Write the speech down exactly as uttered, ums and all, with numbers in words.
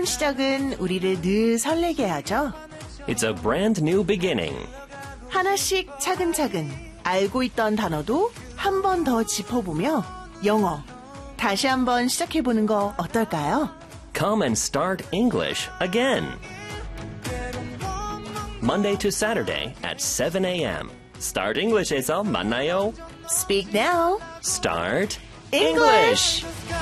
새로운 시작은 우리를 늘 설레게 하죠. It's a brand new beginning. 하나씩 차근차근 알고 있던 단어도 한 번 더 짚어보며 영어 다시 한번 시작해보는 거 어떨까요? Come and start English again. Monday to Saturday at seven a.m. Start English에서 만나요. Speak now. Start English.